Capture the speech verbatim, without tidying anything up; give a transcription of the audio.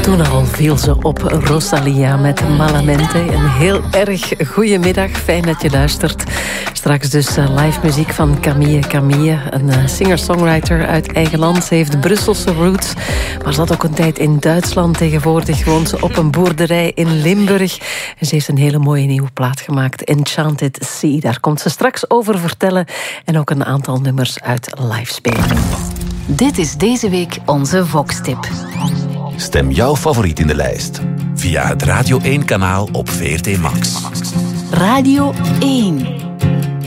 Toen al viel ze op Rosalia met Malamente. Een heel erg goede middag, fijn dat je luistert. Straks dus uh, live muziek van Camille Camille, een uh, singer-songwriter uit eigen land. Ze heeft Brusselse roots, maar zat ook een tijd in Duitsland. Tegenwoordig woont ze op een boerderij in Limburg. En ze heeft een hele mooie nieuwe plaat gemaakt, Enchanted Sea. Daar komt ze straks over vertellen en ook een aantal nummers uit live spelen. Dit is deze week onze Vox-tip. Stem jouw favoriet in de lijst via het Radio één-kanaal op V R T Max. Radio één.